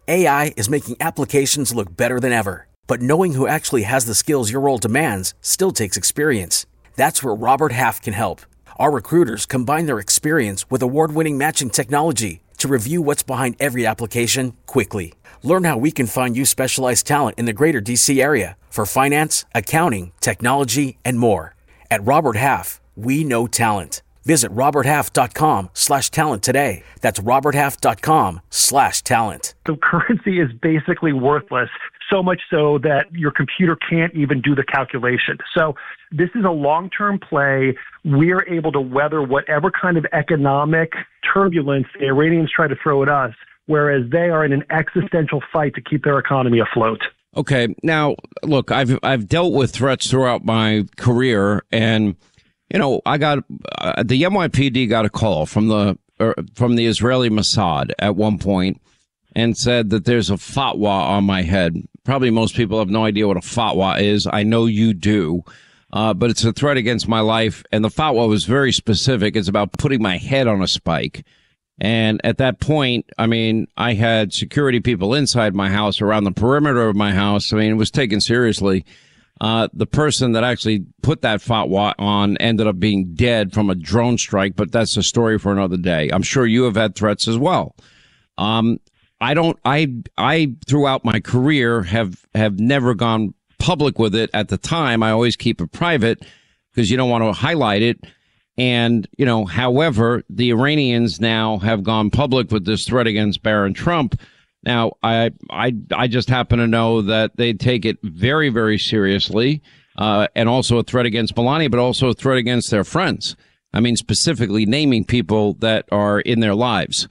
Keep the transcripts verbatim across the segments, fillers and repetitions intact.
A I is making applications look better than ever. But knowing who actually has the skills your role demands still takes experience. That's where Robert Half can help. Our recruiters combine their experience with award-winning matching technology to review what's behind every application quickly. Learn how we can find you specialized talent in the greater D C area for finance, accounting, technology, and more. At Robert Half, we know talent. Visit roberthalf.com slash talent today. That's roberthalf.com slash talent. The currency is basically worthless, so much so that your computer can't even do the calculation. So this is a long-term play. We're able to weather whatever kind of economic turbulence the Iranians try to throw at us, whereas they are in an existential fight to keep their economy afloat. Okay. Now, look, I've I've dealt with threats throughout my career, and you know, I got uh, the N Y P D got a call from the er, from the Israeli Mossad at one point and said that there's a fatwa on my head. Probably most people have no idea what a fatwa is. I know you do, uh, but it's a threat against my life. And the fatwa was very specific. It's about putting my head on a spike. And at that point, I mean, I had security people inside my house, around the perimeter of my house. I mean, it was taken seriously. Uh, the person that actually put that fatwa on ended up being dead from a drone strike, but that's a story for another day. I'm sure you have had threats as well. Um, I don't, I, I, throughout my career have, have never gone public with it. At the time, I always keep it private because you don't want to highlight it. And, you know, however, the Iranians now have gone public with this threat against Barron Trump. Now, I, I, I just happen to know that they take it very, very seriously, uh, and also a threat against Melania, but also a threat against their friends. I mean, specifically naming people that are in their lives.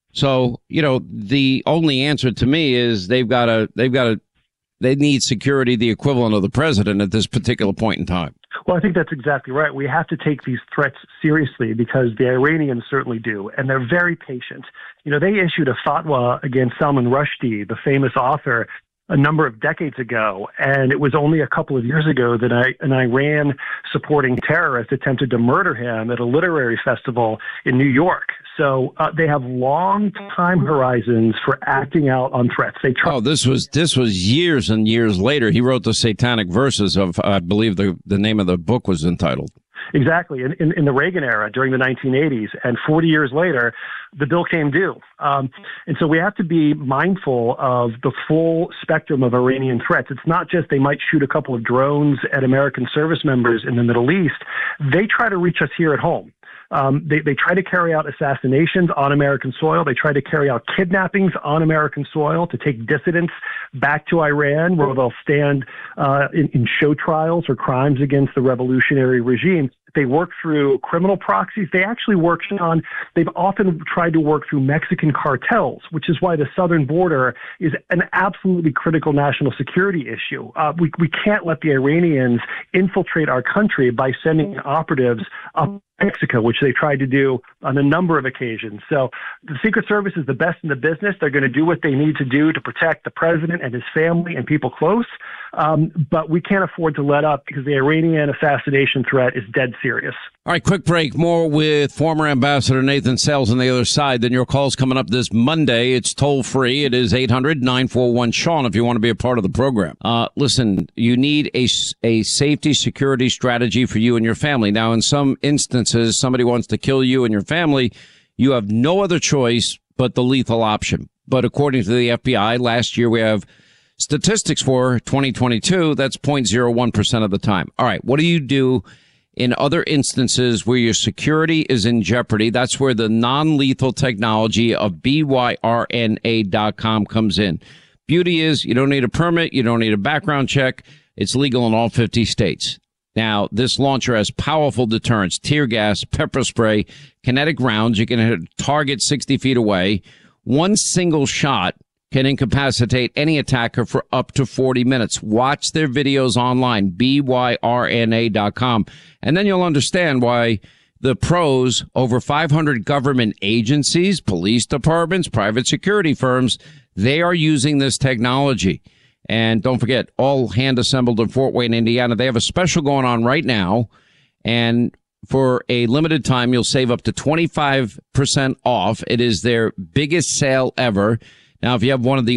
So, you know, the only answer to me is they've got to, they've got to, they need security, the equivalent of the president at this particular point in time. Well, I think that's exactly right. We have to take these threats seriously because the Iranians certainly do, and they're very patient. You know, they issued a fatwa against Salman Rushdie, the famous author, a number of decades ago, and it was only a couple of years ago that I, an Iran supporting terrorist attempted to murder him at a literary festival in New York. So uh, they have long time horizons for acting out on threats. They try- oh, this was this was years and years later. He wrote the Satanic Verses of, I believe the, the name of the book was entitled. Exactly. In, in, in the Reagan era during the nineteen eighties, and forty years later, the bill came due. Um, and so we have to be mindful of the full spectrum of Iranian threats. It's not just they might shoot a couple of drones at American service members in the Middle East. They try to reach us here at home. Um, they, they try to carry out assassinations on American soil. They try to carry out kidnappings on American soil to take dissidents back to Iran, where they'll stand uh, in, in show trials for crimes against the revolutionary regime. They work through criminal proxies. They actually work on, they've often tried to work through Mexican cartels, which is why the southern border is an absolutely critical national security issue. Uh, we, we can't let the Iranians infiltrate our country by sending operatives up Mexico, which they tried to do on a number of occasions. So the Secret Service is the best in the business. They're going to do what they need to do to protect the president and his family and people close. Um, but we can't afford to let up because the Iranian assassination threat is dead serious. All right, quick break. More with former Ambassador Nathan Sells on the other side. Then your call's coming up this Monday. It's toll free. It is eight hundred nine four one Sean if you want to be a part of the program. Uh, listen, you need a, a safety security strategy for you and your family. Now, in some instances, somebody wants to kill you and your family. You have no other choice but the lethal option. But according to the F B I, last year we have statistics for twenty twenty-two. That's zero point zero one percent of the time. All right. What do you do in other instances where your security is in jeopardy? That's where the non-lethal technology of B Y R N A dot com comes in. Beauty is you don't need a permit. You don't need a background check. It's legal in all fifty states. Now, this launcher has powerful deterrents, tear gas, pepper spray, kinetic rounds. You can hit a target sixty feet away. One single shot can incapacitate any attacker for up to forty minutes. Watch their videos online, B Y R N A dot com. And then you'll understand why the pros, over five hundred government agencies, police departments, private security firms, they are using this technology. And don't forget, all hand assembled in Fort Wayne, Indiana. They have a special going on right now. And for a limited time, you'll save up to twenty-five percent off. It is their biggest sale ever. Now, if you have one of the